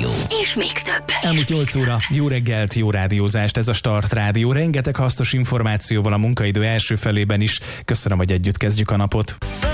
Rádió. És még több. Elmúlt 8 óra, jó reggelt, jó rádiózást, ez a Start Rádió. Rengeteg hasznos információval a munkaidő első felében is. Köszönöm, hogy együtt kezdjük a napot.